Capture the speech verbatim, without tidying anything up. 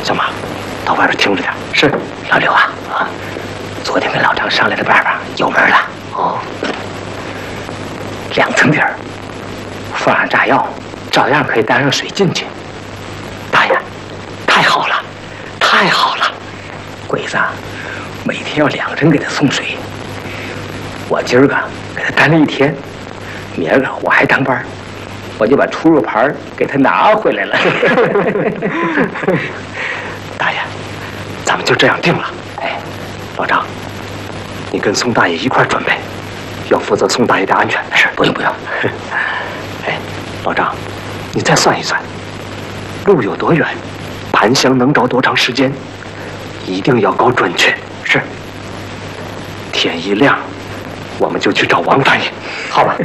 小马，到外边听着点。是，老刘啊啊，昨天跟老张商量的办法有门了。哦，两层底儿，放上炸药，照样可以带上水进去。大爷，太好了，太好了！鬼子啊，每天要两个人给他送水。我今儿个给他担了一天，明儿个我还当班，我就把出入牌给他拿回来了。大爷，咱们就这样定了。哎，老张，你跟宋大爷一块准备，要负责宋大爷的安全。是，不用不用。哎，老张，你再算一算，路有多远，盘香能着多长时间，一定要搞准确。是。天一亮，我们就去找王大爷。好吧。